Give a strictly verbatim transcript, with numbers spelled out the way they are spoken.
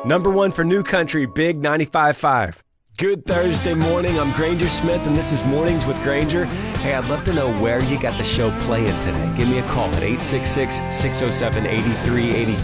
Number one for New Country, Big ninety-five point five. Good Thursday morning. I'm Granger Smith, and this is Mornings with Granger. Hey, I'd love to know where you got the show playing today. Give me a call at eight six six, six oh seven, eight three eight